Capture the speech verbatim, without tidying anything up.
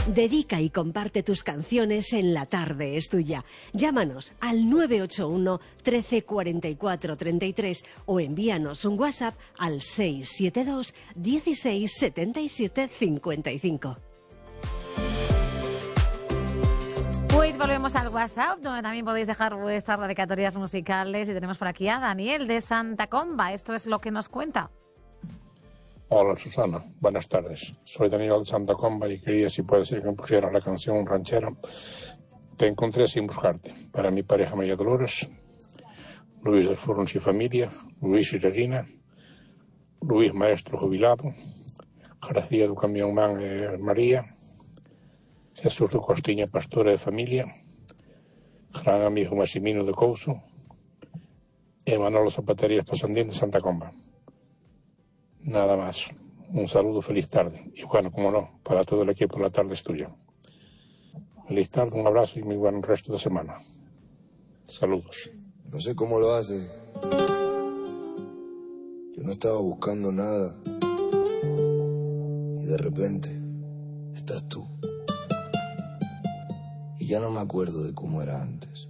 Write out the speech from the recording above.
Dedica y comparte tus canciones en La Tarde es Tuya. Llámanos al nueve ocho uno, trece, cuarenta y cuatro, treinta y tres o envíanos un WhatsApp al seis siete dos, dieciséis, setenta y siete, cincuenta y cinco. Pues volvemos al WhatsApp, donde también podéis dejar vuestras dedicatorias musicales. Y tenemos por aquí a Daniel de Santa Comba. Esto es lo que nos cuenta. Hola Susana, buenas tardes. Soy Daniel de Santa Comba y quería, si puede ser, que me pusieras la canción ranchera Te encontré sin buscarte, para mi pareja María Dolores, Luis de Fornos y familia, Luis y Regina, Luis maestro jubilado, García do Camión Man e María, Jesús do Costiña pastora de familia, gran amigo Massimino de Couso e Manolo Zapaterías Pasandín de Santa Comba. Nada más. Un saludo, feliz tarde. Y bueno, como no, para todo el equipo, La Tarde es Tuya. Feliz tarde, un abrazo y muy buen resto de semana. Saludos. No sé cómo lo hace. Yo no estaba buscando nada. Y de repente, estás tú. Y ya no me acuerdo de cómo era antes.